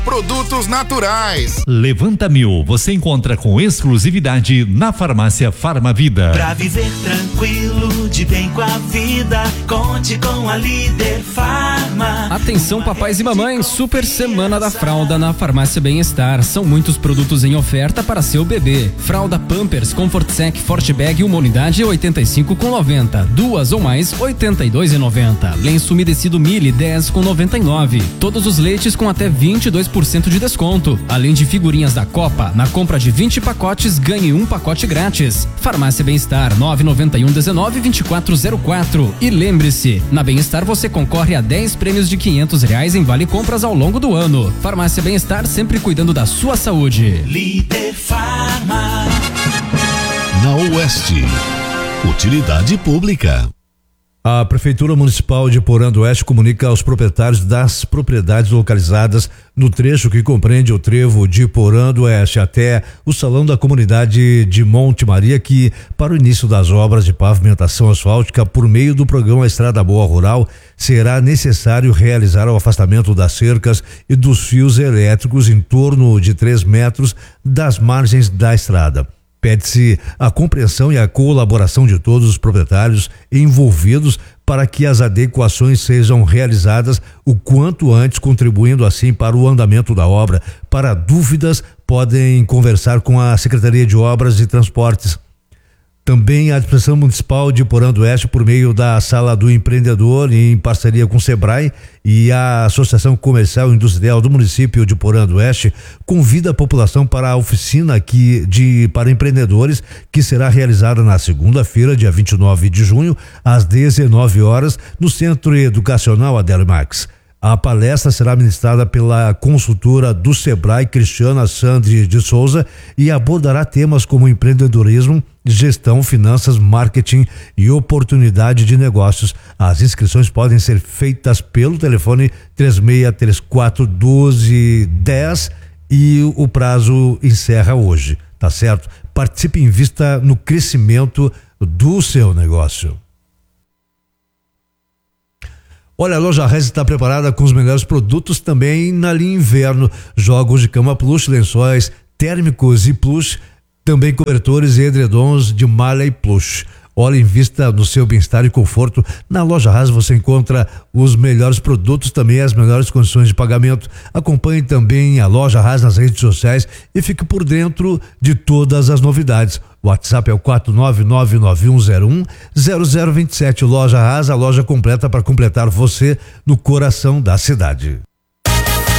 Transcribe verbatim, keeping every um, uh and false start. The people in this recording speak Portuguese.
Produtos naturais. Levanta Mil, você encontra com exclusividade na farmácia Farmavida. Pra viver tranquilo, de bem com a vida, conte com a Líder Farma. Atenção papais e mamães, super semana da fralda na Farmácia Bem-Estar. São muitos produtos em oferta para seu bebê. Fralda Pampers, Comfort Sec, Forte Bag, uma unidade oitenta e cinco com noventa. Duas ou mais, oitenta e dois e noventa. Lenço umedecido Mili, dez com noventa e nove. Todos os leites com até vinte e dois por cento de desconto. Além de figurinhas da Copa, na compra de vinte pacotes, ganhe um pacote grátis. Farmácia Bem-Estar, nove nove um, dezenove, vinte e quatro zero quatro. E lembre-se, na Bem-Estar você concorre a dez prêmios de quinhentos reais em vale compras ao longo do ano. Farmácia Bem-Estar, sempre cuidando da sua saúde. Líder Farma. Na Oeste, utilidade pública. A Prefeitura Municipal de Porã do Oeste comunica aos proprietários das propriedades localizadas no trecho que compreende o trevo de Porã do Oeste até o Salão da Comunidade de Monte Maria que, para o início das obras de pavimentação asfáltica por meio do programa Estrada Boa Rural, será necessário realizar o afastamento das cercas e dos fios elétricos em torno de três metros das margens da estrada. Pede-se a compreensão e a colaboração de todos os proprietários envolvidos para que as adequações sejam realizadas o quanto antes, contribuindo assim para o andamento da obra. Para dúvidas, podem conversar com a Secretaria de Obras e Transportes. Também a Administração Municipal de Porã do Oeste, por meio da Sala do Empreendedor, em parceria com o Sebrae e a Associação Comercial e Industrial do município de Porã do Oeste, convida a população para a oficina aqui de, para empreendedores, que será realizada na segunda-feira, dia vinte e nove de junho, às dezenove horas, no Centro Educacional Adélio Marques. A palestra será ministrada pela consultora do Sebrae, Cristiana Sandri de Souza, e abordará temas como empreendedorismo, gestão, finanças, marketing e oportunidade de negócios. As inscrições podem ser feitas pelo telefone três seis três quatro, doze, dez e o prazo encerra hoje, tá certo? Participe e invista no crescimento do seu negócio. Olha, a Loja Reis está preparada com os melhores produtos também na linha inverno. Jogos de cama plush, lençóis térmicos e plush, também cobertores e edredons de malha e plush. Olha, invista no seu bem-estar e conforto. Na Loja Reis você encontra os melhores produtos, também as melhores condições de pagamento. Acompanhe também a Loja Reis nas redes sociais e fique por dentro de todas as novidades. O WhatsApp é o quatro nove nove nove um zero um zero zero dois sete. Loja Reis, a loja completa para completar você no coração da cidade.